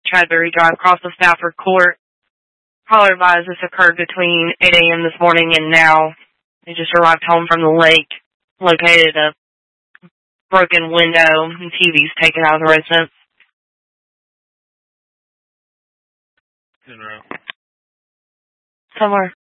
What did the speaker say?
Chadbury Drive, across the Stafford Court. Caller advised this occurred between 8 a.m. this morning and now. They just arrived home from the lake, located a broken window and TVs taken out of the residence. In row. Somewhere.